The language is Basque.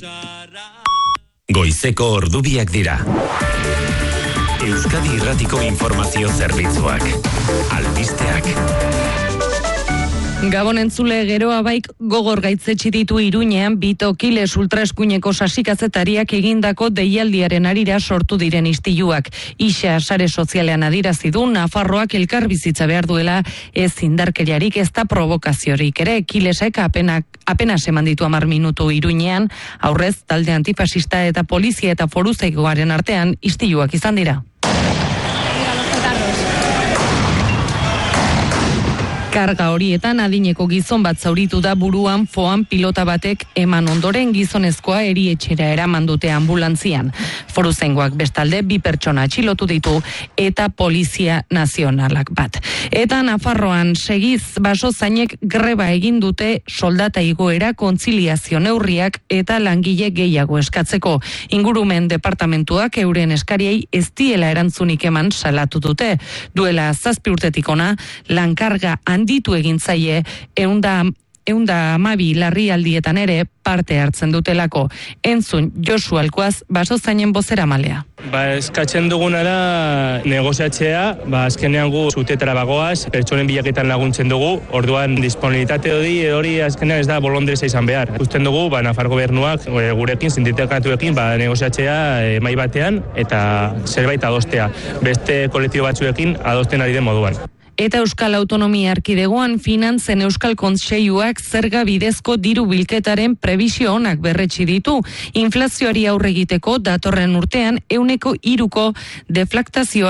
Goizeko ordubiak dira. Euskadi Irratiko Informazio Zerbitzuak. Albisteak. Gabon entzule, geroa baik gogor gaitzetsi ditu Iruñean bi tokiles ultraeskuineko sasikazetariak egindako deialdiaren arira sortu diren istiluak. Isa sare sozialean adirazi du Nafarroak elkarbizitza behar duela, ez indarkeriarik ezta provokaziorik ere. Kilesek apenas eman ditu 10 minutu Iruñean, aurrez talde antifasista eta polizia eta foruzaingoaren artean istiluak izan dira. Karga horietan adineko gizon bat zauritu da buruan foan pilota batek eman ondoren gizonezkoa erietxera eraman dute ambulantzian. Foruzaingoak bestalde 2 pertsona atxilotu ditu eta polizia nazionalak bat. Eta Nafarroan segiz basozainek greba egin dute soldata igoera, kontziliazio neurriak eta langile gehiago eskatzeko. Ingurumen departamentuak euren eskariei ez diela erantzunik eman salatu dute. Duela 7 urtetik ona lankarga handitu egin zaie 112 larrialdietan ere parte hartzen dutelako. Entzun Josu Alkoaz basozainen bozeramalea. Eskatzen duguna da negoziatzea, azkenean gu zutetara bagoaz, pertsonen bilaketan laguntzen dugu, orduan disponibilitate hori azkenean ez da bolondreza izan behar. Usten dugu, Nafar gobernuak gurekin, sindikatuekin, negoziatzea mai batean eta zerbait adostea. Beste kolektibo batzuekin adosten ari den moduan. Eta Euskal Autonomia Erkidegoan finantzen Euskal Kontseiluak zerga bidezko diru bilketaren prebisio onak berretsi ditu. Inflazioari aurre egiteko datorren urtean 3% deflaktazioa